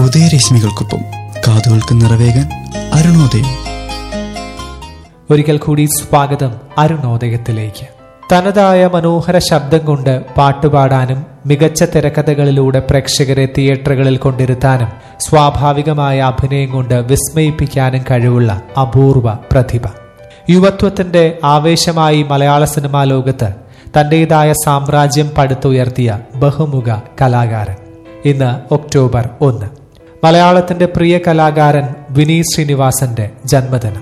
ഉദയരശ്മികൾക്കൊപ്പം കാതുകൾക്ക് നിറവേകാൻ അരുണോദയം. ഒരിക്കൽ കൂടി സ്വാഗതം അരുണോദയത്തിലേക്ക്. തനതായ മനോഹര ശബ്ദം കൊണ്ട് പാട്ടുപാടാനും മികച്ച തിരക്കഥകളിലൂടെ പ്രേക്ഷകരെ തിയേറ്ററുകളിൽ കൊണ്ടിരുത്താനും സ്വാഭാവികമായ അഭിനയം കൊണ്ട് വിസ്മയിപ്പിക്കാനും കഴിവുള്ള അപൂർവ പ്രതിഭ. യുവത്വത്തിന്റെ ആവേശമായി മലയാള സിനിമാ ലോകത്ത് തന്റേതായ സാമ്രാജ്യം പടുത്തുയർത്തിയ ബഹുമുഖ കലാകാരൻ. ഇന്ന് ഒക്ടോബർ 1, മലയാളത്തിന്റെ പ്രിയ കലാകാരൻ വിനീത് ശ്രീനിവാസന്റെ ജന്മദിനം.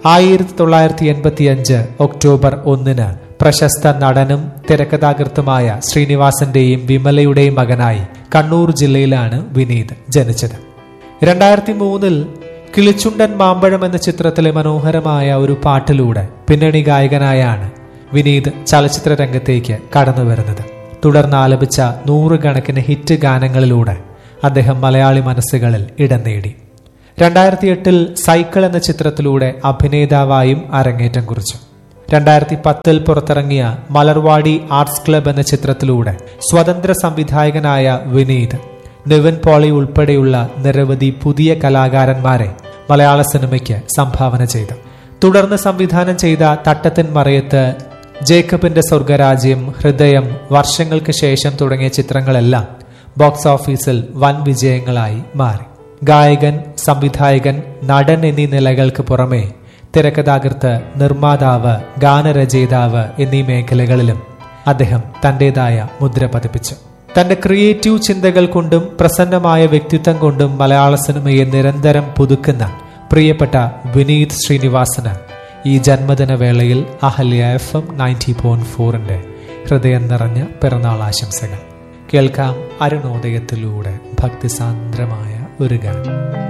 1985 ഒക്ടോബർ 1 പ്രശസ്ത നടനും തിരക്കഥാകൃത്തുമായ ശ്രീനിവാസന്റെയും വിമലയുടെയും മകനായി കണ്ണൂർ ജില്ലയിലാണ് വിനീത് ജനിച്ചത്. 2003 കിളിച്ചുണ്ടൻ മാമ്പഴം എന്ന ചിത്രത്തിലെ മനോഹരമായ ഒരു പാട്ടിലൂടെ പിന്നണി ഗായകനായാണ് വിനീത് ചലച്ചിത്ര രംഗത്തേക്ക് കടന്നു വരുന്നത്. തുടർന്ന് ആലപിച്ച 100 കണക്കിന് ഹിറ്റ് ഗാനങ്ങളിലൂടെ അദ്ദേഹം മലയാളി മനസ്സുകളിൽ ഇടം നേടി. 2008 സൈക്കിൾ എന്ന ചിത്രത്തിലൂടെ അഭിനേതാവായും അരങ്ങേറ്റം കുറിച്ചു. 2010 പുറത്തിറങ്ങിയ മലർവാടി ആർട്സ് ക്ലബ് എന്ന ചിത്രത്തിലൂടെ സ്വതന്ത്ര സംവിധായകനായ വിനീത് നിവിൻ പോളി ഉൾപ്പെടെയുള്ള നിരവധി പുതിയ കലാകാരന്മാരെ മലയാള സിനിമയ്ക്ക് സംഭാവന ചെയ്തു. തുടർന്ന് സംവിധാനം ചെയ്ത തട്ടത്തിൻ മറയത്ത്, ജേക്കബിന്റെ സ്വർഗരാജ്യം, ഹൃദയം, വർഷങ്ങൾക്ക് ശേഷം തുടങ്ങിയ ചിത്രങ്ങളെല്ലാം ബോക്സ് ഓഫീസിൽ വൻ വിജയങ്ങളായി മാറി. ഗായകൻ, സംവിധായകൻ, നടൻ എന്നീ നിലകൾക്ക് പുറമെ തിരക്കഥാകൃത്ത്, നിർമ്മാതാവ്, ഗാനരചയിതാവ് എന്നീ മേഖലകളിലും അദ്ദേഹം തന്റേതായ മുദ്ര പതിപ്പിച്ചു. തന്റെ ക്രിയേറ്റീവ് ചിന്തകൾ കൊണ്ടും പ്രസന്നമായ വ്യക്തിത്വം കൊണ്ടും മലയാള സിനിമയെ നിരന്തരം പുതുക്കുന്ന പ്രിയപ്പെട്ട വിനീത് ശ്രീനിവാസന് ഈ ജന്മദിന വേളയിൽ അഹല്യ FM 90.4 ഹൃദയം നിറഞ്ഞ പിറന്നാൾ ആശംസകൾ. കേൾക്കാം അരുണോദയത്തിലൂടെ ഭക്തിസാന്ദ്രമായ ഒരു ഗാനം.